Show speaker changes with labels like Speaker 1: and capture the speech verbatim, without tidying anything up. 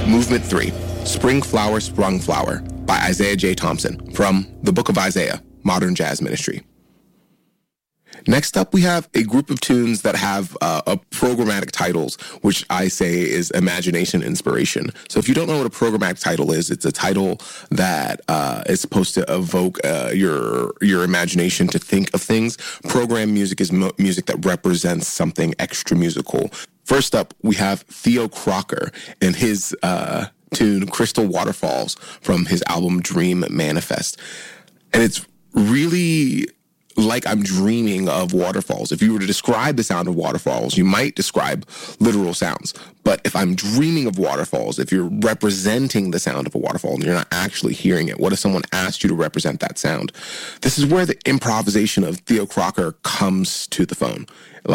Speaker 1: Movement three, Spring Flower, Sprung Flower by Isaiah J. Thompson from the Book of Isaiah, Modern Jazz Ministry. Next up, we have a group of tunes that have uh, a programmatic titles, which I say is imagination inspiration. So if you don't know what a programmatic title is, it's a title that uh, is supposed to evoke uh, your your imagination to think of things. Program music is mo- music that represents something extra musical. First up, we have Theo Crocker and his uh, tune Crystal Waterfalls from his album Dream Manifest. And it's really like I'm dreaming of waterfalls. If you were to describe the sound of waterfalls, you might describe literal sounds. But if I'm dreaming of waterfalls, if you're representing the sound of a waterfall and you're not actually hearing it, what if someone asked you to represent that sound? This is where the improvisation of Theo Crocker comes to the phone.